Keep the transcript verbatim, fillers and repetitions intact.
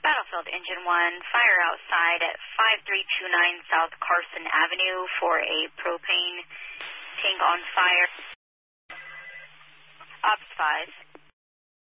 Battlefield Engine one, fire outside at five three two nine South Carson Avenue for a propane tank on fire. Ops five.